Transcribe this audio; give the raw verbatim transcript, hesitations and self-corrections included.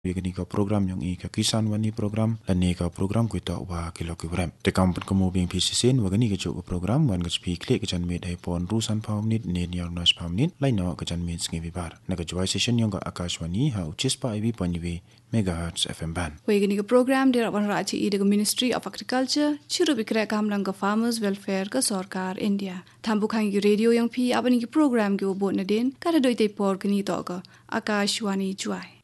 Begini ka program yang i ka kisan wani program lani ka program kita wa kilo kilogram te kampun kamu bing pisisin wagani ka juk program wan ka spi klik ka jan med ai pon rusan paumnit ne niar nas paumnit lain no ka jan med sngi bibar na ka jwai session yang ka akashwani ha uchispa ibi panyiwe megahertz F M band wegani ka program dera wan rachi i the Ministry of Agriculture chiru bikra kamlang ka farmers welfare ka sarkar India thambu khang ki radio yang phi abani ki program ki obot na den ka doi te por kini to ka akashwani jwai